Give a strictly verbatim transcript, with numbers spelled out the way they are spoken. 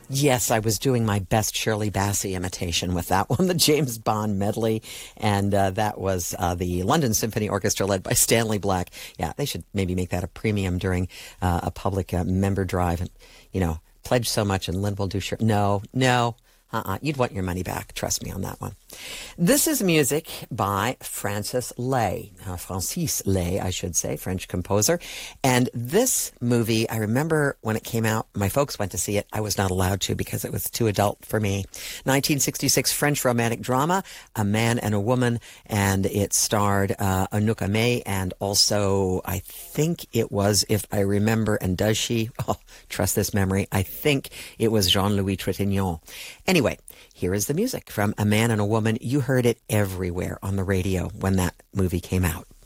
Yes, I was doing my best Shirley Bassey imitation with that one, the James Bond medley. And uh, that was uh, the London Symphony Orchestra led by Stanley Black. Yeah, they should maybe make that a premium during uh, a public uh, member drive. And, you know, pledge so much and Lynn will do sure. No, no. Uh-uh. You'd want your money back. Trust me on that one. This is music by Francis Lay. Uh, Francis Lay, I should say, French composer. And this movie, I remember when it came out, my folks went to see it. I was not allowed to because it was too adult for me. nineteen sixty-six French romantic drama, A Man and a Woman, and it starred uh, Anouk Aimée, and also, I think it was, if I remember, and does she? Oh, trust this memory. I think it was Jean-Louis Trintignant. Anyway, here is the music from A Man and a Woman. You heard it everywhere on the radio when that movie came out.